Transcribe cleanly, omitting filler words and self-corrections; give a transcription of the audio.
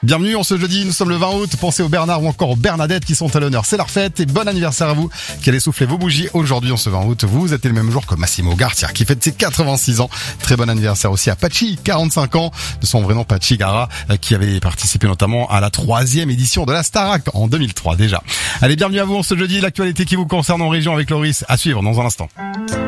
Bienvenue en ce jeudi, nous sommes le 20 août. Pensez aux Bernard ou encore aux Bernadettes qui sont à l'honneur. C'est leur fête et bon anniversaire à vous qui allez souffler vos bougies aujourd'hui en ce 20 août. Vous êtes le même jour que Massimo Garcia qui fête ses 86 ans. Très bon anniversaire aussi à Pachi, 45 ans, de son vrai nom Pachi Gara, qui avait participé notamment à la 3e édition de la Starac en 2003 déjà. Allez, bienvenue à vous en ce jeudi. L'actualité qui vous concerne en région avec Loris à suivre dans un instant.